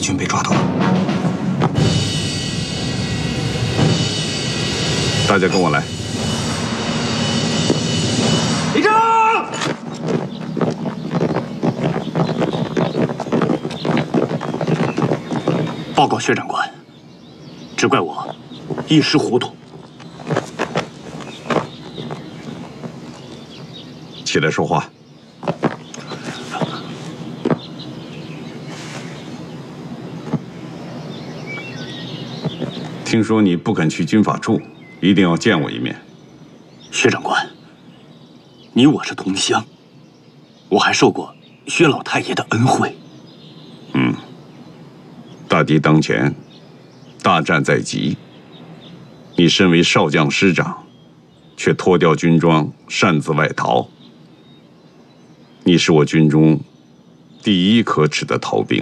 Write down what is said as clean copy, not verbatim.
军被抓到了。 大家跟我来。 立正！报告薛长官，只怪我一时糊涂。 起来说话。听说你不肯去军法处，一定要见我一面。 薛长官，你我是同乡，我还受过薛老太爷的恩惠。 大敌当前，大战在即。你身为少将师长，却脱掉军装，擅自外逃。你是我军中第一可耻的逃兵。